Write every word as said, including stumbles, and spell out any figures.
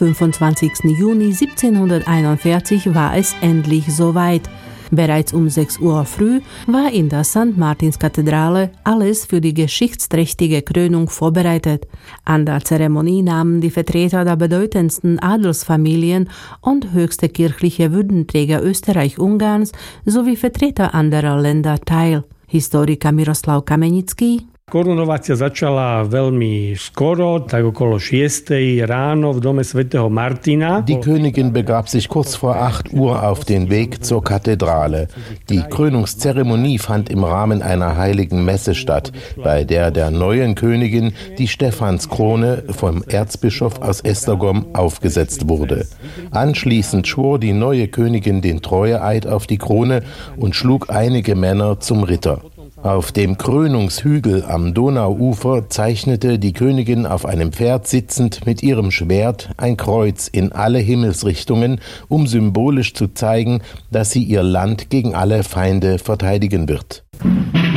fünfundzwanzigsten Juni siebzehnhunderteinundvierzig war es endlich soweit. Bereits um sechs Uhr früh war in der Sankt Martinskathedrale alles für die geschichtsträchtige Krönung vorbereitet. An der Zeremonie nahmen die Vertreter der bedeutendsten Adelsfamilien und höchste kirchliche Würdenträger Österreich-Ungarns sowie Vertreter anderer Länder teil. Historiker Miroslav Kamenický: Korunovácia začala veľmi skoro, tak okolo šiestej ráno v dome svätého Martina. Die Königin begab sich kurz vor acht Uhr auf den Weg zur Kathedrale. Die Krönungszeremonie fand im Rahmen einer heiligen Messe statt, bei der der neuen Königin die Stephanskrone vom Erzbischof aus Esztergom aufgesetzt wurde. Anschließend schwor die neue Königin den Treueeid auf die Krone und schlug einige Männer zum Ritter. Auf dem Krönungshügel am Donauufer zeichnete die Königin auf einem Pferd sitzend mit ihrem Schwert ein Kreuz in alle Himmelsrichtungen, um symbolisch zu zeigen, dass sie ihr Land gegen alle Feinde verteidigen wird.